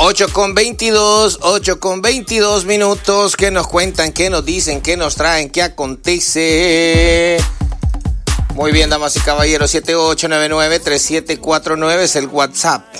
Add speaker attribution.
Speaker 1: 8:22 minutos. ¿Qué nos cuentan? ¿Qué nos dicen? ¿Qué nos traen? ¿Qué acontece? Muy bien, damas y caballeros. 7899-3749 es el WhatsApp.